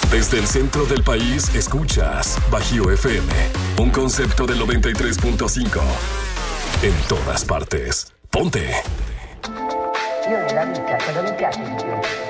Desde el centro del país escuchas Bajío FM, un concepto del 93.5. En todas partes. Ponte. Io nella vita, quello mi piace di più.